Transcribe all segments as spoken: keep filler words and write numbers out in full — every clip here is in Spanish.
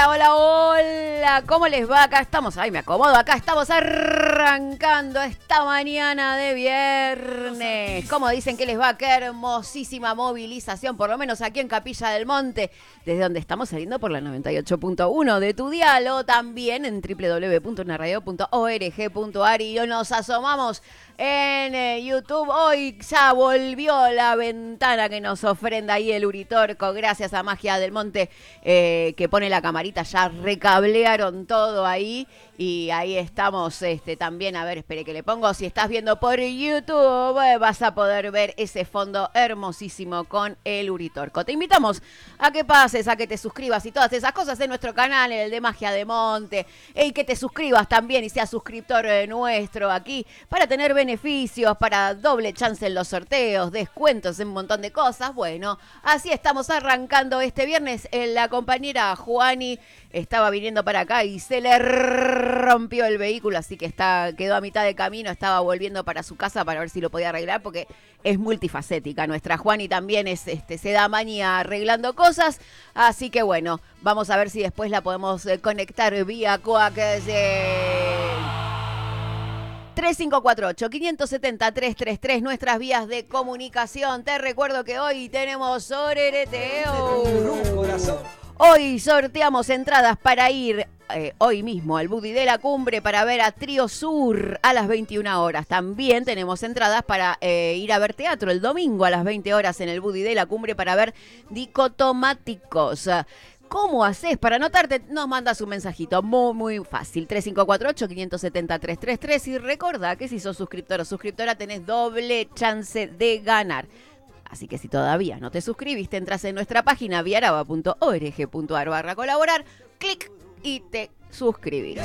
Hola, hola, hola, ¿cómo les va? Acá estamos, ay, me acomodo, acá estamos arrancando esta mañana de viernes. ¿Cómo dicen que les va? Qué hermosísima movilización, por lo menos aquí en Capilla del Monte, desde donde estamos saliendo por la noventa y ocho punto uno de tu dial, o también en doble u doble u doble u punto una radio punto org punto ar, y nos asomamos en eh, YouTube. Hoy ya volvió la ventana que nos ofrenda ahí el Uritorco, gracias a Magia del Monte, eh, que pone la camarita, ya recablearon todo ahí. Y ahí estamos este, también, a ver, espere que le pongo, si estás viendo por YouTube, eh, vas a poder ver ese fondo hermosísimo con el Uritorco. Te invitamos a que pases, a que te suscribas y todas esas cosas en nuestro canal, el de Magia de Monte, y que te suscribas también y seas suscriptor eh, nuestro aquí, para tener beneficios, para doble chance en los sorteos, descuentos en un montón de cosas. Bueno, así estamos arrancando este viernes. La compañera Juani estaba viniendo para acá y se le rompió el vehículo, así que está, quedó a mitad de camino, estaba volviendo para su casa para ver si lo podía arreglar, porque es multifacética. Nuestra Juani también es, este, se da maña arreglando cosas, así que bueno, vamos a ver si después la podemos eh, conectar vía coax. tres cinco cuatro ocho, cinco siete cero, tres tres tres, nuestras vías de comunicación. Te recuerdo que hoy tenemos soreteo. Hoy sorteamos entradas para ir eh, hoy mismo al Buddy de la Cumbre para ver a Trío Sur a las veintiuna horas. También tenemos entradas para eh, ir a ver teatro el domingo a las veinte horas en el Buddy de la Cumbre para ver Dicotomáticos. ¿Cómo haces para anotarte? Nos mandas un mensajito muy, muy fácil. tres cinco cuatro ocho, cinco siete cero, tres tres tres. Y recordá que si sos suscriptor o suscriptora tenés doble chance de ganar. Así que si todavía no te suscribiste, entras en nuestra página viaraba punto org punto ar barra colaborar, clic y te suscribís.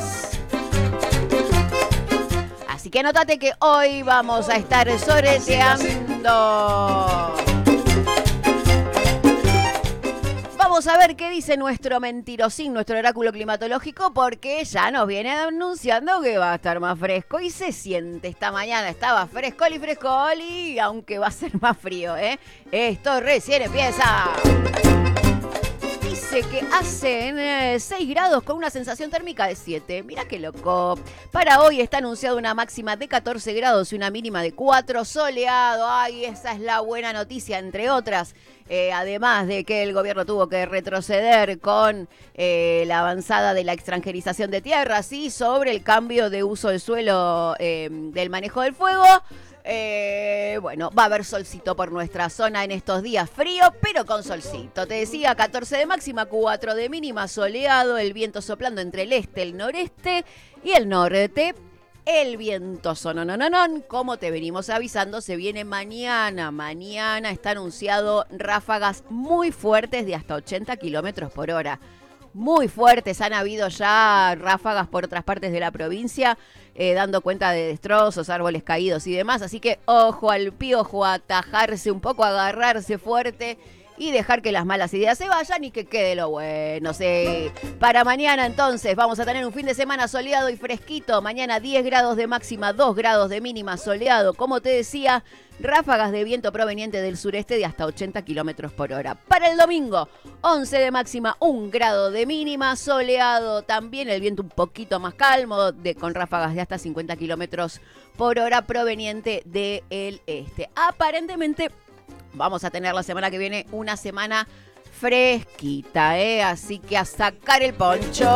Así que anótate que hoy vamos a estar sorteando. Vamos a ver qué dice nuestro mentirosín, nuestro oráculo climatológico, porque ya nos viene anunciando que va a estar más fresco y se siente. Esta mañana estaba frescol y frescol, y aunque va a ser más frío, ¿eh? Esto recién empieza. Dice que hacen eh, seis grados con una sensación térmica de siete. Mira qué loco. Para hoy está anunciada una máxima de catorce grados y una mínima de cuatro, soleado. Ay, esa es la buena noticia, entre otras. Eh, además de que el gobierno tuvo que retroceder con eh, la avanzada de la extranjerización de tierras y sobre el cambio de uso del suelo eh, del manejo del fuego. Eh, bueno, va a haber solcito por nuestra zona en estos días, frío, pero con solcito. Te decía, catorce de máxima, cuatro de mínima, soleado, el viento soplando entre el este, el noreste y el norte. El viento sononononon, como te venimos avisando, se viene mañana. Mañana está anunciado ráfagas muy fuertes de hasta ochenta kilómetros por hora. Muy fuertes, han habido ya ráfagas por otras partes de la provincia, eh, dando cuenta de destrozos, árboles caídos y demás. Así que ojo al piojo, a atajarse un poco, a agarrarse fuerte y dejar que las malas ideas se vayan y que quede lo bueno. Sí. Para mañana entonces vamos a tener un fin de semana soleado y fresquito. Mañana diez grados de máxima, dos grados de mínima, soleado. Como te decía, ráfagas de viento proveniente del sureste de hasta ochenta kilómetros por hora. Para el domingo, once de máxima, un grado de mínima, soleado. También el viento un poquito más calmo, de, con ráfagas de hasta cincuenta kilómetros por hora proveniente del este. Aparentemente vamos a tener la semana que viene una semana fresquita, ¿eh? Así que a sacar el poncho.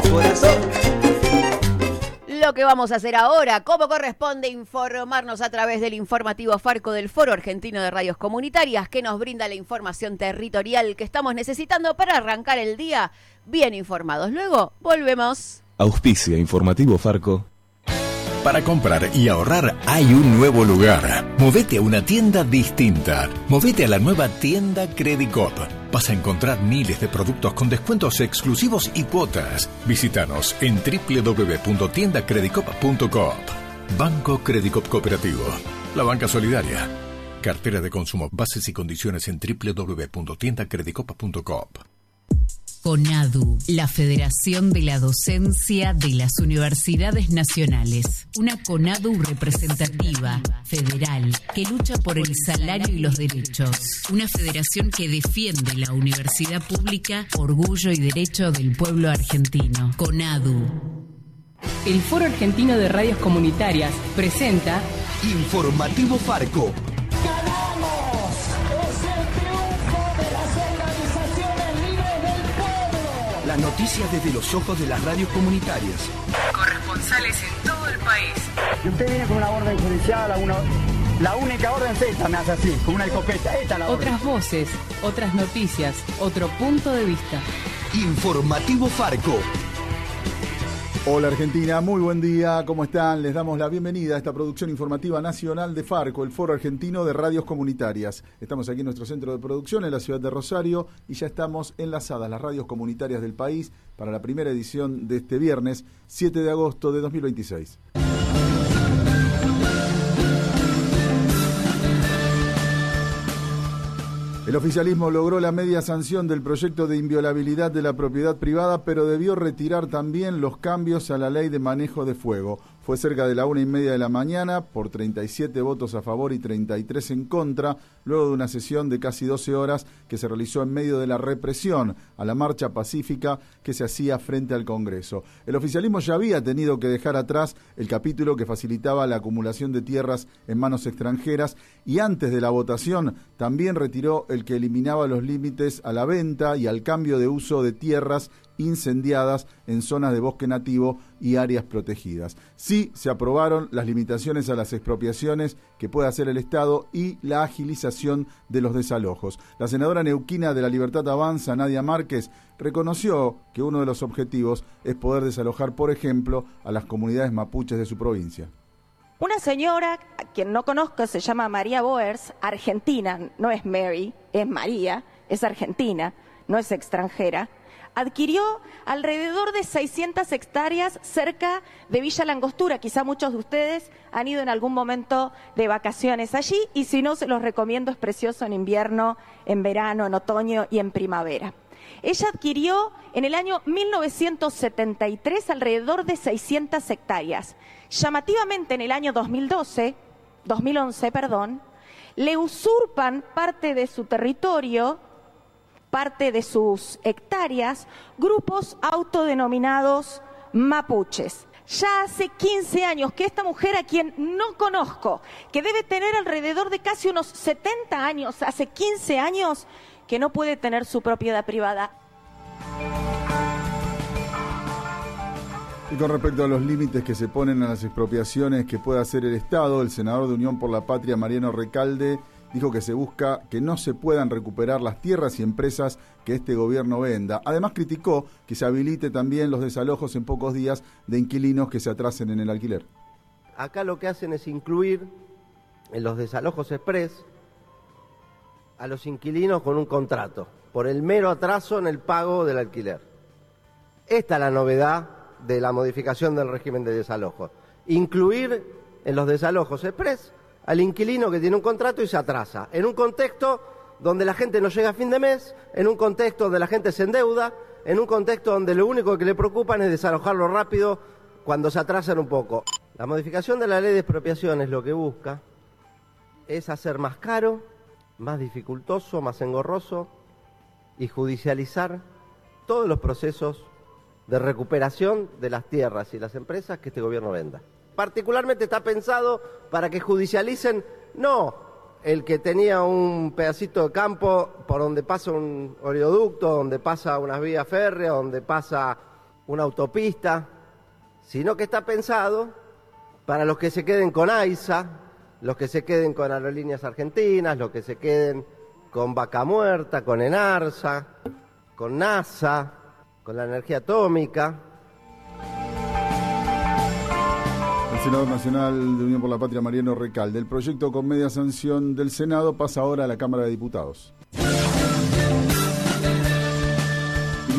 Lo que vamos a hacer ahora, como corresponde, informarnos a través del informativo Farco del Foro Argentino de Radios Comunitarias, que nos brinda la información territorial que estamos necesitando para arrancar el día bien informados. Luego volvemos. Auspicia Informativo Farco. Para comprar y ahorrar hay un nuevo lugar. Movete a una tienda distinta. Movete a la nueva tienda Credicop. Vas a encontrar miles de productos con descuentos exclusivos y cuotas. Visítanos en doble u doble u doble u punto tienda credicop punto com. Banco Credicop Cooperativo. La banca solidaria. Cartera de consumo. Bases y condiciones en doble u doble u doble u punto tienda credicop punto com. CONADU, la Federación de la Docencia de las Universidades Nacionales. Una CONADU representativa, federal, que lucha por el salario y los derechos. Una federación que defiende la universidad pública, orgullo y derecho del pueblo argentino. CONADU. El Foro Argentino de Radios Comunitarias presenta Informativo Farco. ¡Ganamos! ¡Es el triunfo de las organizaciones libres del pueblo! Las noticias desde los ojos de las radios comunitarias. Corresponsales en todo el país. Y usted viene con una orden judicial, a una, la única orden es esta, me hace así, con una escopeta. Esta es la orden. Otras voces, otras noticias, otro punto de vista. Informativo Farco. Hola Argentina, muy buen día, ¿cómo están? Les damos la bienvenida a esta producción informativa nacional de Farco, el Foro Argentino de Radios Comunitarias. Estamos aquí en nuestro centro de producción en la ciudad de Rosario y ya estamos enlazadas las radios comunitarias del país para la primera edición de este viernes, siete de agosto de dos mil veintiséis. El oficialismo logró la media sanción del proyecto de inviolabilidad de la propiedad privada, pero debió retirar también los cambios a la ley de manejo de fuego. Fue cerca de la una y media de la mañana, por treinta y siete votos a favor y treinta y tres en contra, luego de una sesión de casi doce horas que se realizó en medio de la represión a la marcha pacífica que se hacía frente al Congreso. El oficialismo ya había tenido que dejar atrás el capítulo que facilitaba la acumulación de tierras en manos extranjeras y antes de la votación también retiró el que eliminaba los límites a la venta y al cambio de uso de tierras incendiadas en zonas de bosque nativo y áreas protegidas. Sí se aprobaron las limitaciones a las expropiaciones que puede hacer el Estado y la agilización de los desalojos. La senadora neuquina de La Libertad Avanza, Nadia Márquez, reconoció que uno de los objetivos es poder desalojar, por ejemplo, a las comunidades mapuches de su provincia. Una señora, a quien no conozco, se llama María Boers, argentina, no es Mary, es María, es argentina, no es extranjera, adquirió alrededor de seiscientas hectáreas cerca de Villa Langostura. Quizá muchos de ustedes han ido en algún momento de vacaciones allí y si no, se los recomiendo, es precioso en invierno, en verano, en otoño y en primavera. Ella adquirió en el año mil novecientos setenta y tres alrededor de seiscientas hectáreas. Llamativamente en el año dos mil doce, dos mil once, perdón, le usurpan parte de su territorio, parte de sus hectáreas, grupos autodenominados mapuches. Ya hace quince años que esta mujer, a quien no conozco, que debe tener alrededor de casi unos setenta años, hace quince años que no puede tener su propiedad privada. Y con respecto a los límites que se ponen a las expropiaciones que puede hacer el Estado, el senador de Unión por la Patria, Mariano Recalde, dijo que se busca que no se puedan recuperar las tierras y empresas que este gobierno venda. Además criticó que se habilite también los desalojos en pocos días de inquilinos que se atrasen en el alquiler. Acá lo que hacen es incluir en los desalojos express a los inquilinos con un contrato, por el mero atraso en el pago del alquiler. Esta es la novedad de la modificación del régimen de desalojo. Incluir en los desalojos express al inquilino que tiene un contrato y se atrasa, en un contexto donde la gente no llega a fin de mes, en un contexto donde la gente se endeuda, en un contexto donde lo único que le preocupa es desalojarlo rápido cuando se atrasan un poco. La modificación de la ley de expropiaciones lo que busca es hacer más caro, más dificultoso, más engorroso y judicializar todos los procesos de recuperación de las tierras y las empresas que este gobierno venda. Particularmente está pensado para que judicialicen no el que tenía un pedacito de campo por donde pasa un oleoducto, donde pasa una vía férrea, donde pasa una autopista, sino que está pensado para los que se queden con AISA, los que se queden con Aerolíneas Argentinas, los que se queden con Vaca Muerta, con ENARSA, con NASA, con la energía atómica. El senador nacional de Unión por la Patria, Mariano Recalde. El proyecto con media sanción del Senado pasa ahora a la Cámara de Diputados.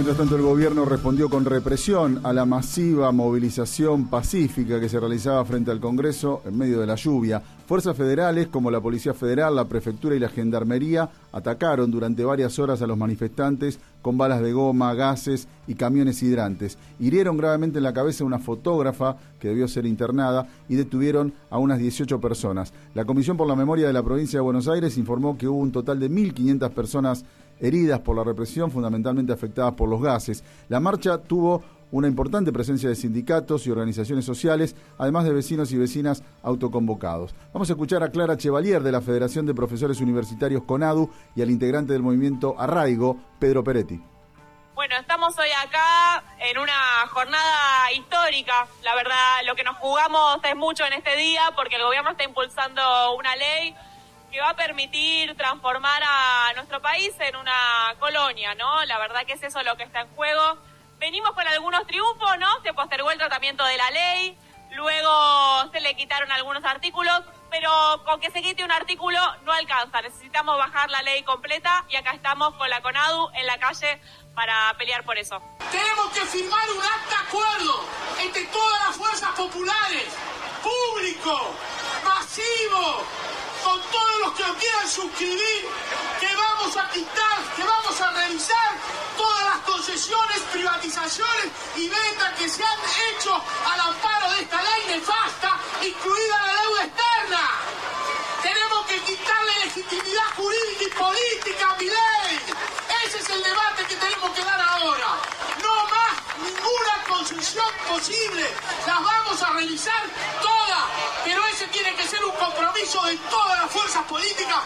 Mientras tanto, el gobierno respondió con represión a la masiva movilización pacífica que se realizaba frente al Congreso en medio de la lluvia. Fuerzas federales como la Policía Federal, la Prefectura y la Gendarmería atacaron durante varias horas a los manifestantes con balas de goma, gases y camiones hidrantes. Hirieron gravemente en la cabeza a una fotógrafa que debió ser internada y detuvieron a unas dieciocho personas. La Comisión por la Memoria de la Provincia de Buenos Aires informó que hubo un total de mil quinientas personas heridas por la represión, fundamentalmente afectadas por los gases. La marcha tuvo una importante presencia de sindicatos y organizaciones sociales, además de vecinos y vecinas autoconvocados. Vamos a escuchar a Clara Chevalier de la Federación de Profesores Universitarios CONADU y al integrante del movimiento Arraigo, Pedro Peretti. Bueno, estamos hoy acá en una jornada histórica. La verdad, lo que nos jugamos es mucho en este día porque el gobierno está impulsando una ley que va a permitir transformar a nuestro país en una colonia, ¿no? La verdad que es eso lo que está en juego. Venimos con algunos triunfos, ¿no? Se postergó el tratamiento de la ley, luego se le quitaron algunos artículos, pero con que se quite un artículo no alcanza. Necesitamos bajar la ley completa y acá estamos con la CONADU en la calle para pelear por eso. Tenemos que firmar un acta acuerdo entre todas las fuerzas populares, público, masivo, con todos los que lo quieran suscribir, que vamos a quitar, que vamos a revisar todas las concesiones, privatizaciones y ventas que se han hecho al amparo de esta ley nefasta, incluida la deuda externa. Tenemos que quitarle legitimidad jurídica y política a mi ley. Ese es el debate que tenemos que dar ahora. No más ninguna concesión posible. Las vamos a revisar todas, pero ese tiene que ser un compromiso de todas las fuerzas políticas.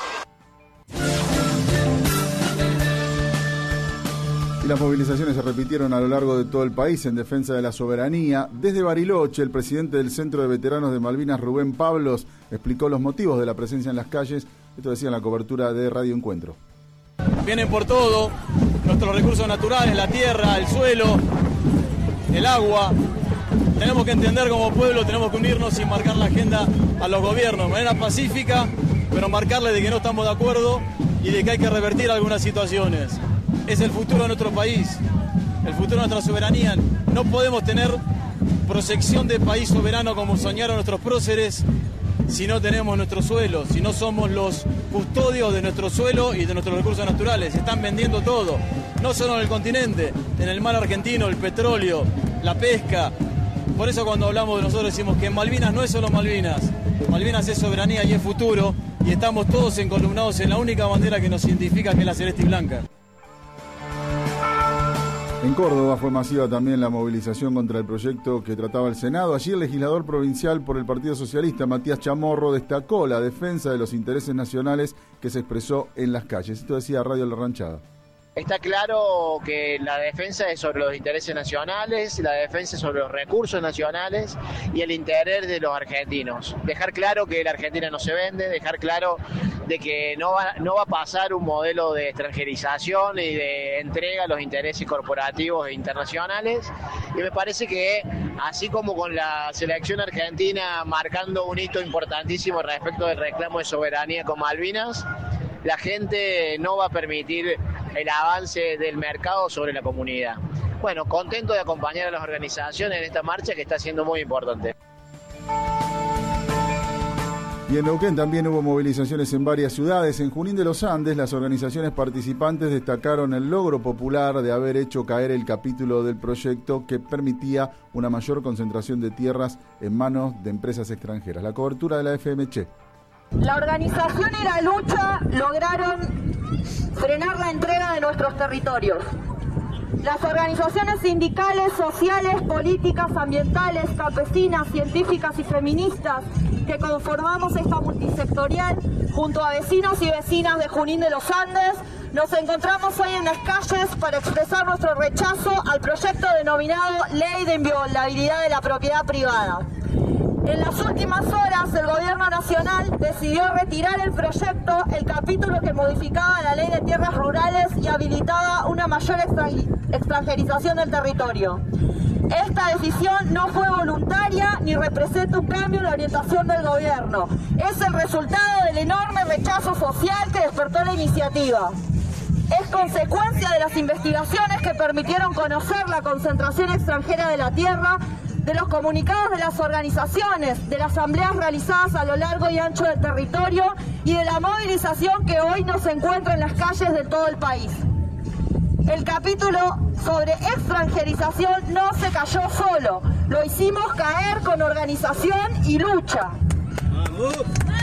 Y las movilizaciones se repitieron a lo largo de todo el país en defensa de la soberanía. Desde Bariloche, el presidente del Centro de Veteranos de Malvinas, Rubén Pablos, explicó los motivos de la presencia en las calles. Esto decía en la cobertura de Radio Encuentro. Vienen por todo, nuestros recursos naturales, la tierra, el suelo, el agua. Tenemos que entender como pueblo, tenemos que unirnos y marcar la agenda a los gobiernos de manera pacífica, pero marcarle de que no estamos de acuerdo y de que hay que revertir algunas situaciones. Es el futuro de nuestro país, el futuro de nuestra soberanía. No podemos tener proyección de país soberano como soñaron nuestros próceres si no tenemos nuestro suelo, si no somos los custodios de nuestro suelo y de nuestros recursos naturales. Están vendiendo todo, no solo en el continente, en el mar argentino, el petróleo, la pesca. Por eso cuando hablamos de nosotros decimos que Malvinas no es solo Malvinas, Malvinas es soberanía y es futuro, y estamos todos encolumnados en la única bandera que nos identifica, que es la celeste y blanca. En Córdoba fue masiva también la movilización contra el proyecto que trataba el Senado. Allí el legislador provincial por el Partido Socialista, Matías Chamorro, destacó la defensa de los intereses nacionales que se expresó en las calles. Esto decía Radio La Ranchada. Está claro que la defensa es sobre los intereses nacionales, la defensa es sobre los recursos nacionales y el interés de los argentinos. Dejar claro que la Argentina no se vende, dejar claro de que no va, no va a pasar un modelo de extranjerización y de entrega a los intereses corporativos e internacionales. Y me parece que, así como con la selección argentina marcando un hito importantísimo respecto del reclamo de soberanía con Malvinas, la gente no va a permitir el avance del mercado sobre la comunidad. Bueno, contento de acompañar a las organizaciones en esta marcha que está siendo muy importante. Y en Neuquén también hubo movilizaciones en varias ciudades. En Junín de los Andes, las organizaciones participantes destacaron el logro popular de haber hecho caer el capítulo del proyecto que permitía una mayor concentración de tierras en manos de empresas extranjeras. La cobertura de la F M Che. La organización y la lucha lograron frenar la entrega de nuestros territorios. Las organizaciones sindicales, sociales, políticas, ambientales, campesinas, científicas y feministas que conformamos esta multisectorial, junto a vecinos y vecinas de Junín de los Andes, nos encontramos hoy en las calles para expresar nuestro rechazo al proyecto denominado Ley de Inviolabilidad de la Propiedad Privada. En las últimas horas, el Gobierno Nacional decidió retirar el proyecto, el capítulo que modificaba la Ley de Tierras Rurales y habilitaba una mayor extranjerización del territorio. Esta decisión no fue voluntaria ni representa un cambio en la orientación del Gobierno. Es el resultado del enorme rechazo social que despertó la iniciativa. es consecuencia de las investigaciones que permitieron conocer la concentración extranjera de la tierra, de los comunicados de las organizaciones, de las asambleas realizadas a lo largo y ancho del territorio y de la movilización que hoy nos encuentra en las calles de todo el país. El capítulo sobre extranjerización no se cayó solo, lo hicimos caer con organización y lucha. ¡Vamos!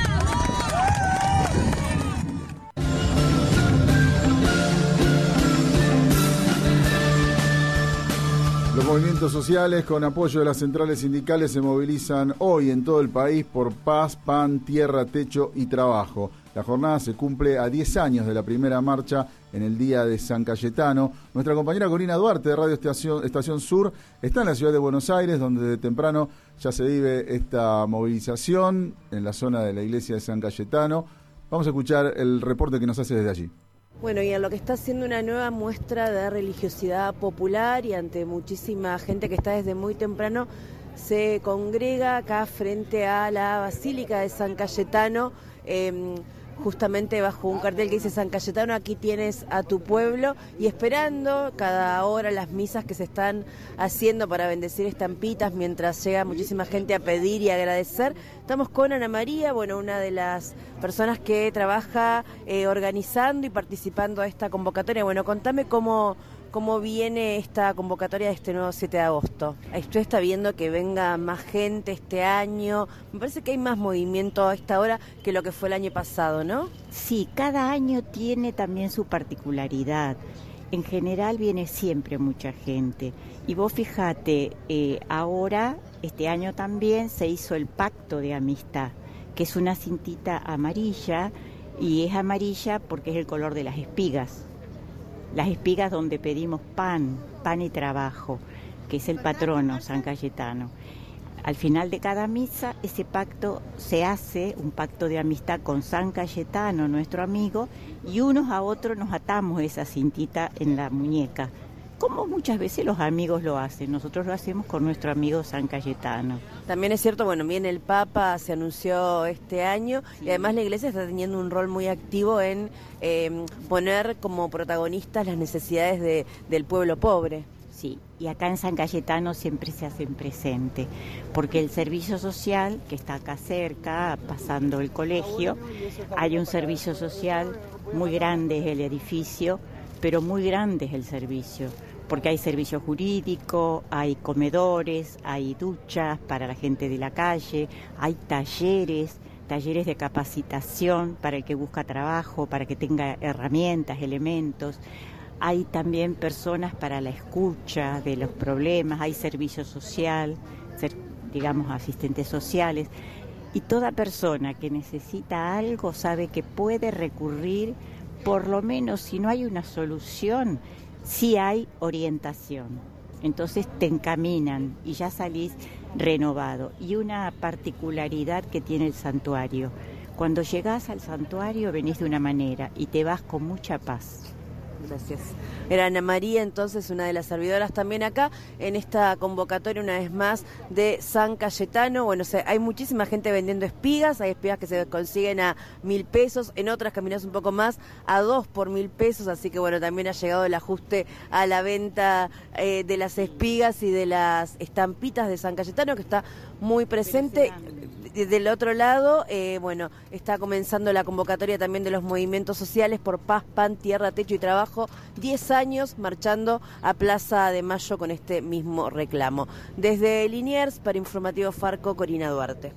Los movimientos sociales con apoyo de las centrales sindicales se movilizan hoy en todo el país por paz, pan, tierra, techo y trabajo. La jornada se cumple a diez años de la primera marcha en el Día de San Cayetano. Nuestra compañera Corina Duarte de Radio Estación, Estación Sur está en la ciudad de Buenos Aires, donde de temprano ya se vive esta movilización en la zona de la iglesia de San Cayetano. Vamos a escuchar el reporte que nos hace desde allí. Bueno, y en lo que está haciendo una nueva muestra de religiosidad popular y ante muchísima gente que está desde muy temprano, se congrega acá frente a la Basílica de San Cayetano, eh, justamente bajo un cartel que dice San Cayetano, aquí tienes a tu pueblo, y esperando cada hora las misas que se están haciendo para bendecir estampitas mientras llega muchísima gente a pedir y agradecer. Estamos con Ana María, bueno, una de las personas que trabaja eh, organizando y participando a esta convocatoria. Bueno, contame cómo, cómo viene esta convocatoria de este nuevo siete de agosto. Usted está viendo que venga más gente este año. Me parece que hay más movimiento a esta hora que lo que fue el año pasado, ¿no? Sí, cada año tiene también su particularidad. En general viene siempre mucha gente. Y vos fíjate, eh, ahora, este año también se hizo el Pacto de Amistad, que es una cintita amarilla, y es amarilla porque es el color de las espigas. Las espigas donde pedimos pan, pan y trabajo, que es el patrono San Cayetano. Al final de cada misa, ese pacto se hace, un pacto de amistad con San Cayetano, nuestro amigo, y unos a otros nos atamos esa cintita en la muñeca, como muchas veces los amigos lo hacen. Nosotros lo hacemos con nuestro amigo San Cayetano. También es cierto, bueno, bien, el Papa se anunció este año, sí, y además la Iglesia está teniendo un rol muy activo en eh, poner como protagonistas las necesidades de, del pueblo pobre. Sí, y acá en San Cayetano siempre se hacen presente, porque el servicio social, que está acá cerca, pasando el colegio, hay un servicio social muy grande, es el edificio, pero muy grande es el servicio, porque hay servicio jurídico, hay comedores, hay duchas para la gente de la calle, hay talleres, talleres de capacitación para el que busca trabajo, para que tenga herramientas, elementos. Hay también personas para la escucha de los problemas, hay servicio social, digamos asistentes sociales, y toda persona que necesita algo sabe que puede recurrir, por lo menos si no hay una solución, sí hay orientación. Entonces te encaminan y ya salís renovado. Y una particularidad que tiene el santuario, cuando llegás al santuario venís de una manera y te vas con mucha paz. Gracias. Era Ana María, entonces, una de las servidoras también acá en esta convocatoria, una vez más, de San Cayetano. Bueno, o sea, hay muchísima gente vendiendo espigas, hay espigas que se consiguen a mil pesos, en otras caminás un poco más a dos por mil pesos, así que bueno, también ha llegado el ajuste a la venta eh, de las espigas y de las estampitas de San Cayetano, que está muy presente. Del otro lado, eh, bueno, está comenzando la convocatoria también de los movimientos sociales por paz, pan, tierra, techo y trabajo. diez años marchando a Plaza de Mayo con este mismo reclamo. Desde Liniers, para Informativo Farco, Corina Duarte.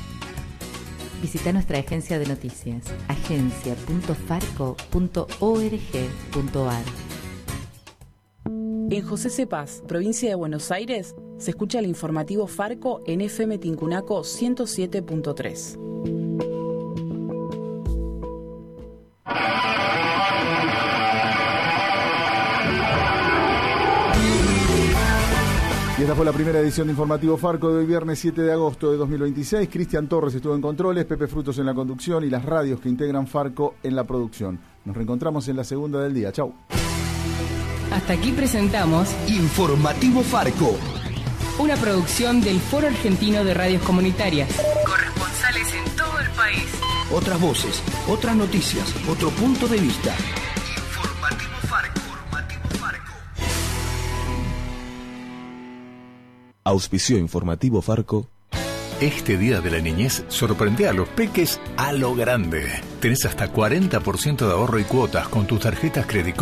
Visita nuestra agencia de noticias, agencia punto farco punto org punto ar. En José Cepaz, provincia de Buenos Aires, se escucha el informativo Farco en F M Tincunaco ciento siete punto tres. Y esta fue la primera edición de Informativo Farco de hoy viernes siete de agosto de dos mil veintiséis. Cristian Torres estuvo en controles, Pepe Frutos en la conducción y las radios que integran Farco en la producción. Nos reencontramos en la segunda del día. Chau. Hasta aquí presentamos Informativo Farco, una producción del Foro Argentino de Radios Comunitarias. Corresponsales en todo el país. otras voces, otras noticias, otro punto de vista. Informativo Formativo Farco. Auspició Informativo Farco. Este Día de la Niñez sorprende a los peques a lo grande. Tenés hasta cuarenta por ciento de ahorro y cuotas con tus tarjetas Credicop